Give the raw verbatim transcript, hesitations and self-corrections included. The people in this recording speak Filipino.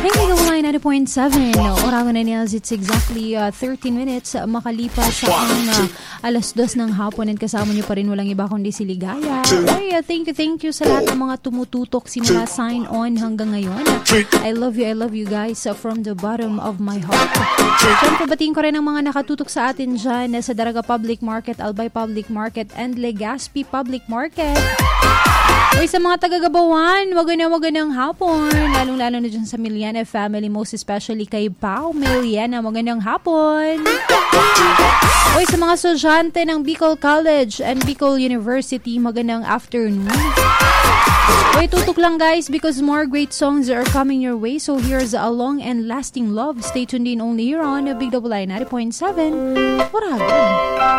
Hey, Line ninety point seven. Orangan na niya, it's exactly uh, thirteen minutes uh, makalipas sa ang uh, alas dos ng hapon and kasama niyo pa rin walang iba kundi si Ligaya. Hey, uh, thank you, thank you sa lahat ng mga tumututok simula sign on hanggang ngayon. I love you, I love you guys uh, from the bottom of my heart. Siyempre, batiin ko rin ang mga nakatutok sa atin dyan uh, sa Daraga Public Market, Albay Public Market, and Legazpi Public Market. Uy, sa mga taga-Gabawan, magandang magandang hapon. Lalong-lalo na dyan sa Miliana family, most especially kay Pao Miliana, magandang hapon. Uy, sa mga estudyante ng Bicol College and Bicol University, magandang afternoon. Uy, tutok lang guys because more great songs are coming your way. So here's A Long and Lasting Love. Stay tuned in only here on Big Double I ninety point seven. Waragan.